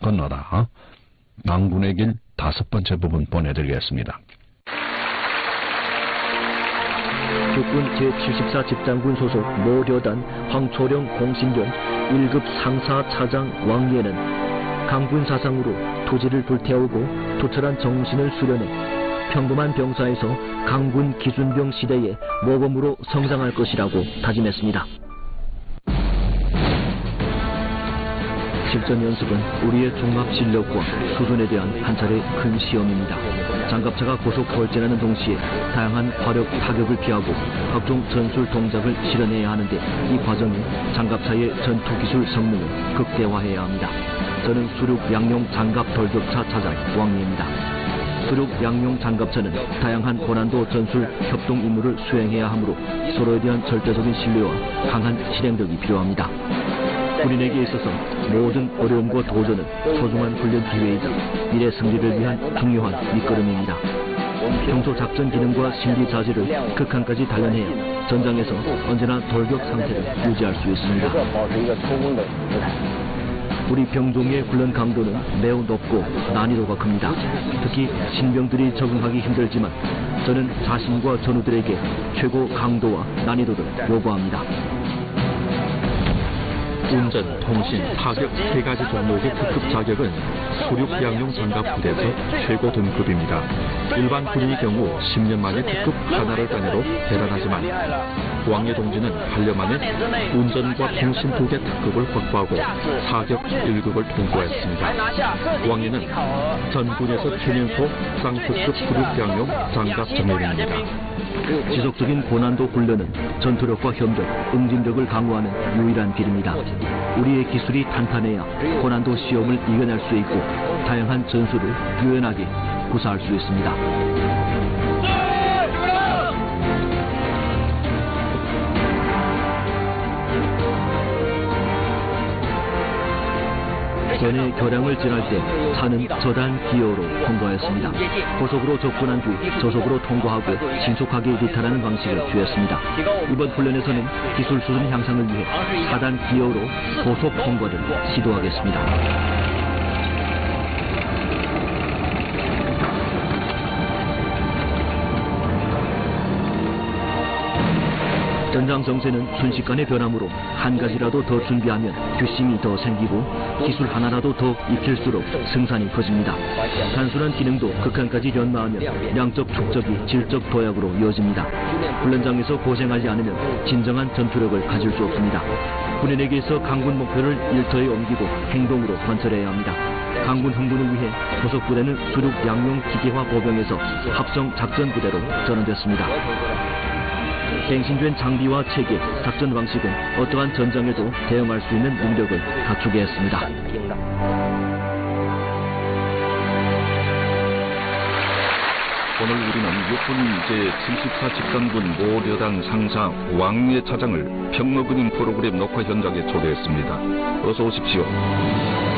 건너다 망군의 길 5번째 부분 보내드리겠습니다. 육군 제74 집장군 소속 모려단 황초령 공신견 1급 상사 차장 왕예는 강군 사상으로 토지를 불태우고 투철한 정신을 수련해 평범한 병사에서 강군 기순병 시대의 모범으로 성장할 것이라고 다짐했습니다. 실전 연습은 우리의 종합 실력과 수준에 대한 한 차례 큰 시험입니다. 장갑차가 고속 돌진하는 동시에 다양한 화력 타격을 피하고 각종 전술 동작을 실현해야 하는데 이 과정이 장갑차의 전투 기술 성능을 극대화해야 합니다. 저는 수륙 양용 장갑 돌격차 차장 왕예입니다. 수륙 양용 장갑차는 다양한 고난도 전술 협동 임무를 수행해야 하므로 서로에 대한 절대적인 신뢰와 강한 실행력이 필요합니다. 군인에게 있어서 모든 어려움과 도전은 소중한 훈련 기회이자 미래 승리를 위한 중요한 밑거름입니다. 평소 작전 기능과 심리 자세를 극한까지 단련해야 전장에서 언제나 돌격 상태를 유지할 수 있습니다. 우리 병종의 훈련 강도는 매우 높고 난이도가 큽니다. 특히 신병들이 적응하기 힘들지만 저는 자신과 전우들에게 최고 강도와 난이도를 요구합니다. 운전, 통신, 타격 3가지 종목의 특급 자격은 수륙 양용 장갑 부대에서 최고 등급입니다. 일반 군인의 경우 10년 만에 특급 하나를 따내도 대단하지만 왕예 동지는 8년 만에 운전과 통신 2개 특급을 확보하고 사격 1급을 통과했습니다. 왕예는 전군에서 최연소 쌍특급 수륙 양용 장갑 정예입니다. 지속적인 고난도 훈련은 전투력과 협력, 응징력을 강화하는 유일한 길입니다. 우리의 기술이 탄탄해야 고난도 시험을 이겨낼 수 있고 다양한 전술을 유연하게 구사할 수 있습니다. 전에 교량을 지날 때 차는 저단 기어로 통과했습니다. 고속으로 접근한 뒤 저속으로 통과하고 신속하게 리탈하는 방식을 취했습니다. 이번 훈련에서는 기술 수준 향상을 위해 4단 기어로 고속 통과를 시도하겠습니다. 전장 정세는 순식간의 변함으로 한 가지라도 더 준비하면 뒷심이 더 생기고 기술 하나라도 더 익힐수록 승산이 커집니다. 단순한 기능도 극한까지 연마하면 양적 축적이 질적 도약으로 이어집니다. 훈련장에서 고생하지 않으면 진정한 전투력을 가질 수 없습니다. 군인에게서 강군 목표를 일터에 옮기고 행동으로 관철해야 합니다. 강군 흥분을 위해 고속부대는 수륙 양용 기계화 보병에서 합성 작전부대로 전환됐습니다. 갱신된 장비와 체계, 작전 방식은 어떠한 전장에도 대응할 수 있는 능력을 갖추게 했습니다. 오늘 우리는 육군 제74 집단군 모려단 상사 왕예 차장을 평화군인 프로그램 녹화 현장에 초대했습니다. 어서 오십시오.